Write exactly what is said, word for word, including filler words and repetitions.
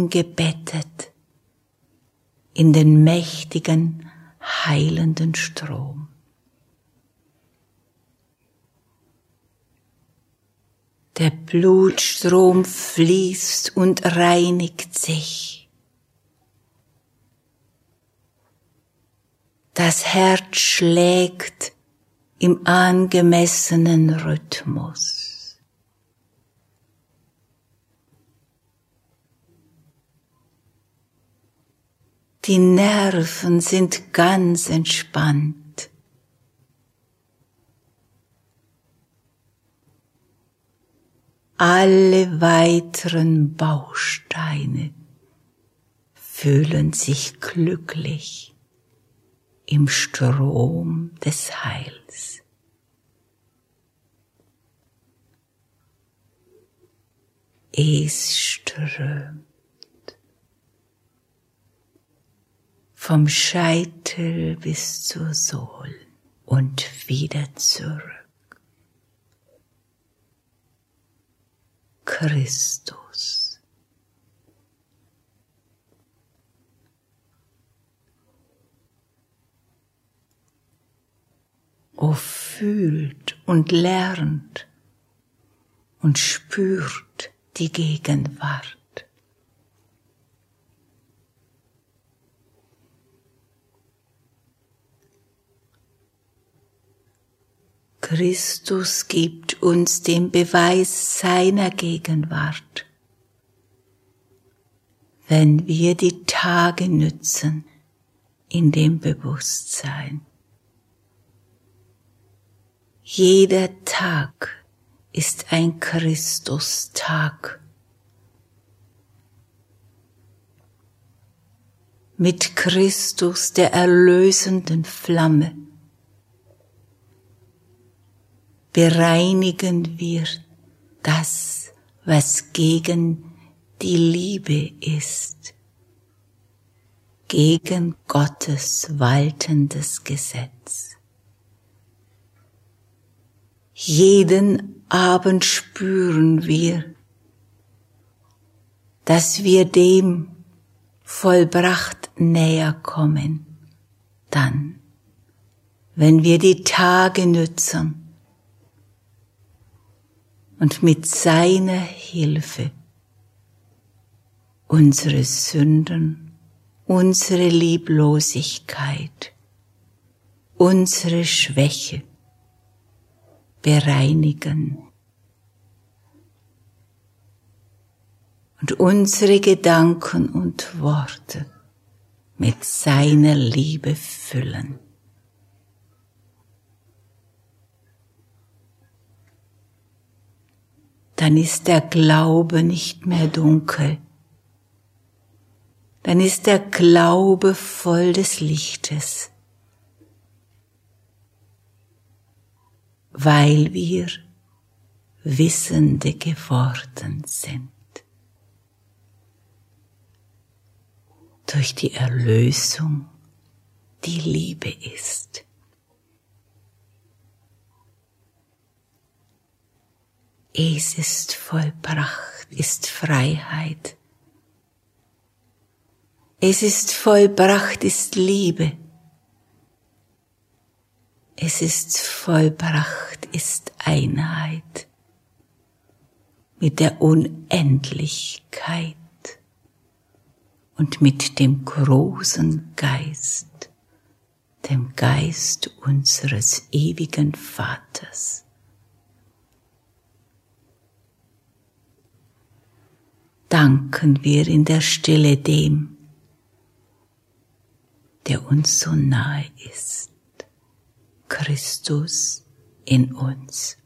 eingebettet in den mächtigen, heilenden Strom. Der Blutstrom fließt und reinigt sich. Das Herz schlägt im angemessenen Rhythmus. Die Nerven sind ganz entspannt. Alle weiteren Bausteine fühlen sich glücklich im Strom des Heils. Es strömt vom Scheitel bis zur Sohle und wieder zurück. Christus. O fühlt und lernt und spürt die Gegenwart. Christus gibt uns den Beweis seiner Gegenwart, wenn wir die Tage nützen in dem Bewusstsein. Jeder Tag ist ein Christustag. Mit Christus, der erlösenden Flamme, bereinigen wir das, was gegen die Liebe ist, gegen Gottes waltendes Gesetz. Jeden Abend spüren wir, dass wir dem vollbracht näher kommen, dann, wenn wir die Tage nützen und mit seiner Hilfe unsere Sünden, unsere Lieblosigkeit, unsere Schwäche bereinigen und unsere Gedanken und Worte mit seiner Liebe füllen. Dann ist der Glaube nicht mehr dunkel. Dann ist der Glaube voll des Lichtes, weil wir Wissende geworden sind. Durch die Erlösung, die Liebe ist. Es ist vollbracht, ist Freiheit. Es ist vollbracht, ist Liebe. Es ist vollbracht, ist Einheit mit der Unendlichkeit und mit dem großen Geist, dem Geist unseres ewigen Vaters. Danken wir in der Stille dem, der uns so nahe ist, Christus in uns.